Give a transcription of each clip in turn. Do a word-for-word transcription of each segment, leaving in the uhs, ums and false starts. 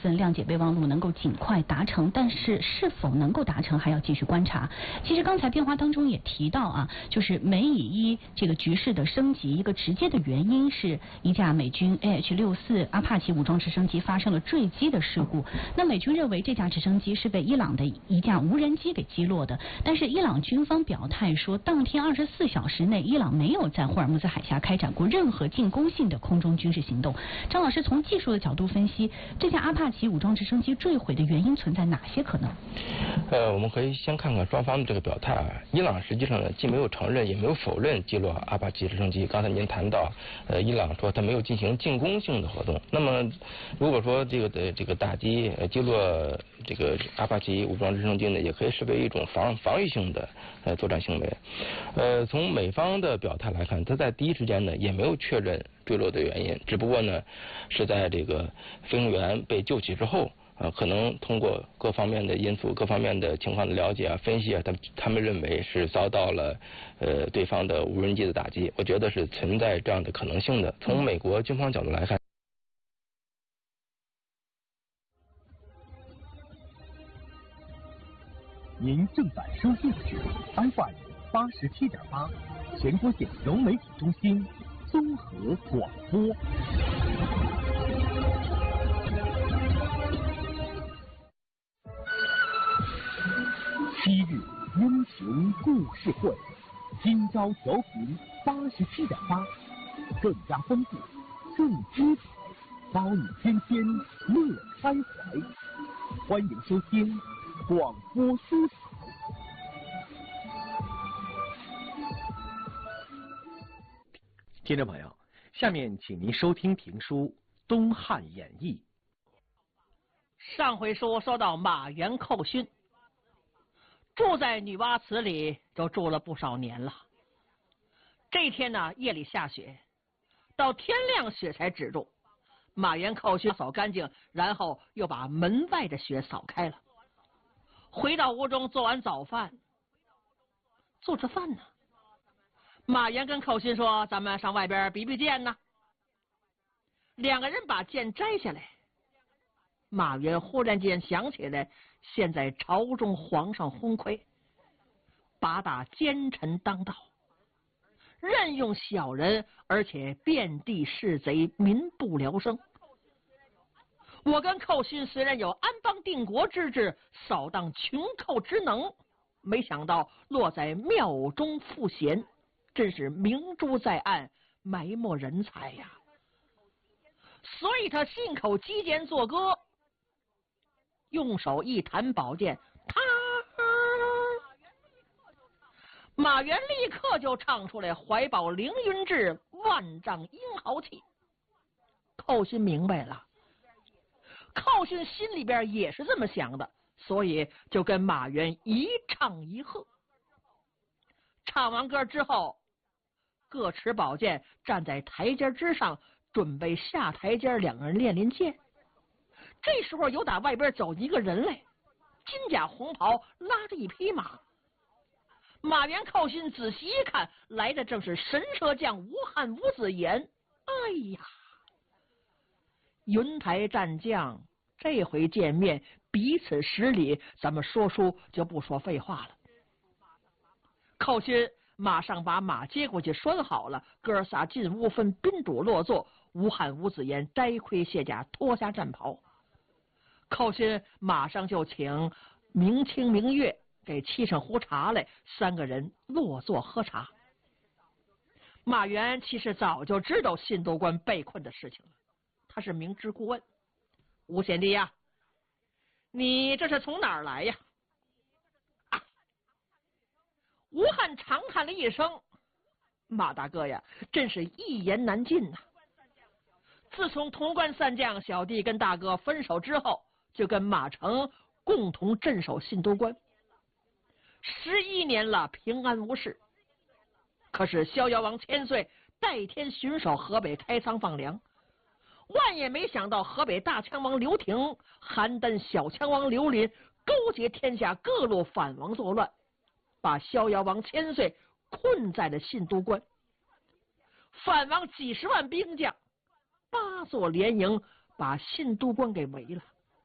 分谅解备忘录能够尽快达成，但是是否能够达成还要继续观察。其实刚才电话当中也提到啊，就是美以一这个局势的升级，一个直接的原因是一架美军 A H 六十四阿帕奇武装直升机发生了坠机的事故。那美军认为这架直升机是被伊朗的一架无人机给击落的，但是伊朗军方表态说，当天二十四小时内，伊朗没有在霍尔木兹海峡开展过任何进攻性的空中军事行动。张老师从技术的角度分析，这架阿帕奇武装直升机坠毁的原因存在哪些可能？ 呃，我们可以先看看双方的这个表态啊。伊朗实际上呢，既没有承认，也没有否认击落阿帕奇直升机。刚才您谈到，呃，伊朗说他没有进行进攻性的活动。那么，如果说这个的这个打击呃击落这个阿帕奇武装直升机呢，也可以视为一种防防御性的呃作战行为。呃，从美方的表态来看，他在第一时间呢也没有确认坠落的原因，只不过呢是在这个飞行员被救起之后，呃，可能通过各方面的因素、各方面的情况的了解啊、分析啊，他他们认为是遭到了呃对方的无人机的打击。我觉得是存在这样的可能性的。从美国军方角度来看， 您正在收听的是 F M 八十七点八，全国县融媒体中心综合广播。昔日英雄故事会，今朝调频八十七点八，更加丰富，更精彩，包你天天乐开怀。欢迎收听广播书场。听众朋友，下面请您收听评书《东汉演义》。 上回书说到马援寇勋，住在女娲祠里就住了不少年了。这天呢，夜里下雪，到天亮雪才止住。马援寇勋扫干净，然后又把门外的雪扫开了。回到屋中，做完早饭，做着饭呢。马援跟寇勋说：“咱们上外边比比剑呢。”两个人把剑摘下来。马援忽然间想起来，现在朝中皇上昏聩，八大奸臣当道，任用小人，而且遍地是贼，民不聊生。我跟寇勋虽然有安邦定国之志，扫荡群寇之能，没想到落在庙中赋闲，真是明珠在岸，埋没人才呀。所以他信口击剑作歌，用手一弹宝剑，他马援立刻就唱出来怀抱凌云志，万丈英豪气。寇勋明白了，寇勋心里边也是这么想的，所以就跟马援一唱一和。唱完歌之后，各持宝剑站在台阶之上，准备下台阶，两个人练练剑。这时候有打外边走一个人来，金甲红袍，拉着一匹马。马援寇勋仔细一看，来的正是神蛇将吴汉吴子言。哎呀，云台战将这回见面，彼此十礼，咱们说书就不说废话了。寇勋马上把马接过去拴好了，哥仨进屋分宾主落座。吴汉吴子言摘盔卸甲，脱下战袍。寇勋马上就请明清明月给沏上壶茶来，三个人落座喝茶。马援其实早就知道信都关被困的事情了，他是明知故问。吴贤弟呀，你这是从哪儿来呀？啊！吴汉长叹了一声：“马大哥呀，真是一言难尽呐、啊。自从潼关三将小弟跟大哥分手之后，就跟马成共同镇守信都关，十一年了，平安无事。可是逍遥王千岁代天巡守河北开仓放粮，万也没想到河北大羌王刘廷、邯郸小羌王刘林勾结天下各路反王作乱，把逍遥王千岁困在了信都关。反王几十万兵将，八座连营把信都关给围了。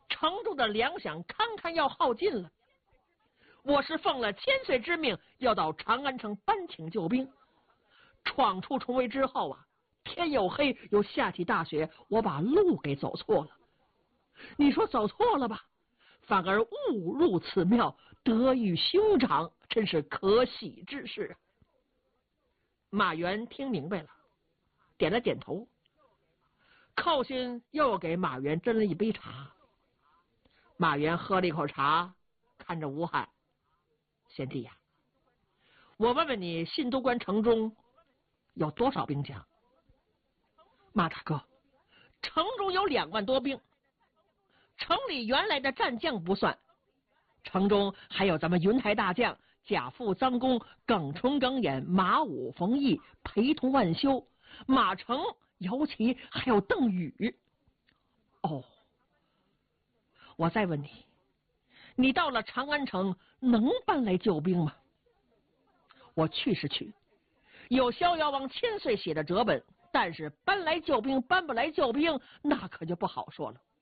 城中的粮饷堪堪要耗尽了。我是奉了千岁之命，要到长安城搬请救兵。闯出重围之后啊，天又黑，又下起大雪，我把路给走错了。你说走错了吧，反而误入此庙，得遇兄长，真是可喜之事。马援听明白了，点了点头。寇勋又给马援斟了一杯茶。马援喝了一口茶，看着吴汉，贤弟呀，我问问你，信都关城中有多少兵将？马大哥，城中有两万多兵，城里原来的战将不算，城中还有咱们云台大将贾父、臧公、耿冲、耿衍、马武、冯异、裴同、万修、马成、姚琦，还有邓禹。哦，我再问你，你到了长安城能搬来救兵吗？我去是去，有逍遥王千岁写的折本，但是搬来救兵搬不来救兵，那可就不好说了。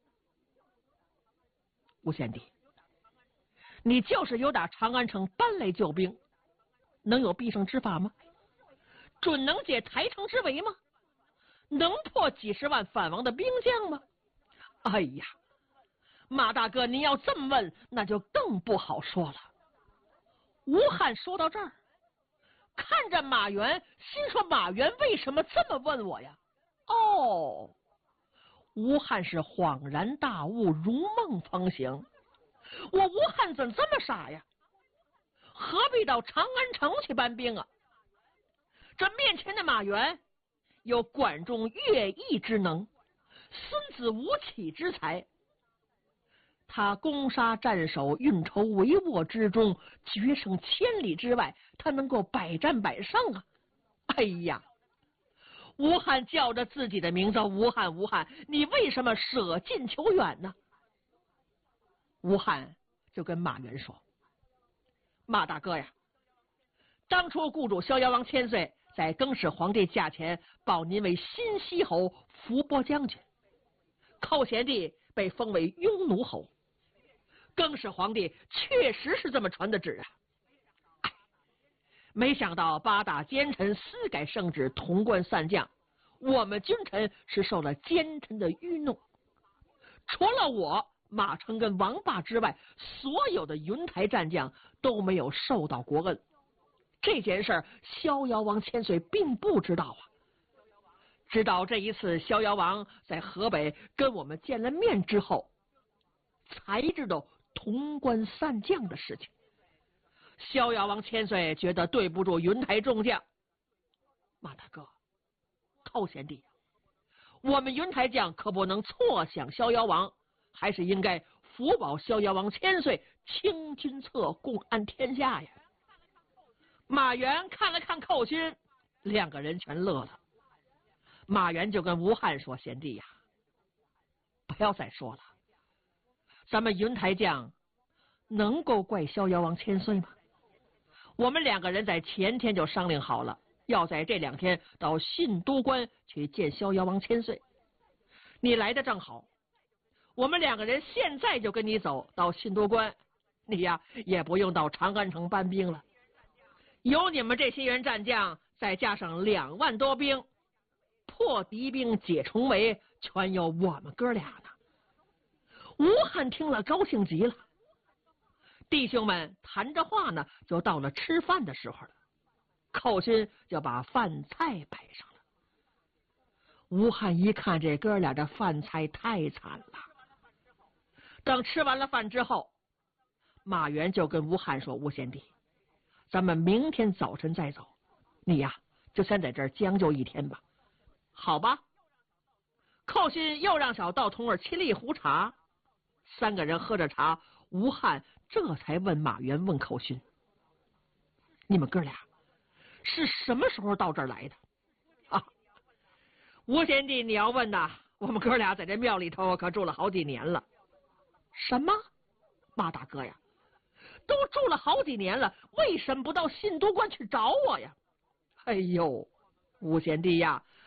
吴贤弟，你就是有打长安城搬来救兵，能有必胜之法吗？准能解台城之围吗？能破几十万反王的兵将吗？哎呀，马大哥，您要这么问，那就更不好说了。吴汉说到这儿，看着马援，心说马援为什么这么问我呀？哦，吴汉是恍然大悟，如梦方醒。我吴汉怎么这么傻呀？何必到长安城去搬兵啊？这面前的马援有管仲、乐毅之能，孙子吴起之才。他攻杀战守，运筹帷幄之中，决胜千里之外，他能够百战百胜啊！哎呀，吴汉叫着自己的名字，吴汉，吴汉，你为什么舍近求远呢？吴汉就跟马援说：“马大哥呀，当初雇主逍遥王千岁在更始皇帝驾前报您为新西侯、伏波将军，寇贤弟被封为雍奴侯。更始皇帝确实是这么传的旨啊！哎，没想到八大奸臣私改圣旨，潼关散将，我们君臣是受了奸臣的愚弄。除了我马成跟王霸之外，所有的云台战将都没有受到国恩。这件事儿，逍遥王千岁并不知道啊。直到这一次逍遥王在河北跟我们见了面之后，才知道潼关散将的事情。逍遥王千岁觉得对不住云台众将，马大哥，寇贤弟，我们云台将可不能错想逍遥王，还是应该福保逍遥王千岁清君侧，共安天下呀。马援看了看寇勋，两个人全乐了。马援就跟吴汉说：“贤弟呀，不要再说了，咱们云台将能够怪逍遥王千岁吗？我们两个人在前天就商量好了，要在这两天到信都关去见逍遥王千岁。你来的正好，我们两个人现在就跟你走到信都关，你呀也不用到长安城搬兵了。有你们这些员战将，再加上两万多兵，破敌兵解重围，全有我们哥俩呢。”吴汉听了高兴极了。弟兄们谈着话呢，就到了吃饭的时候了。寇勋就把饭菜摆上了。吴汉一看这哥俩的饭菜太惨了。等吃完了饭之后，马援就跟吴汉说：“吴贤弟，咱们明天早晨再走，你呀就先在这儿将就一天吧。”好吧。寇勋又让小道童儿沏了一壶茶，三个人喝着茶，吴汉这才问马援问寇勋：“你们哥俩是什么时候到这儿来的？”啊，吴贤弟，你要问呐，我们哥俩在这庙里头可住了好几年了。什么？马大哥呀，都住了好几年了，为什么不到信都关去找我呀？哎呦，吴贤弟呀，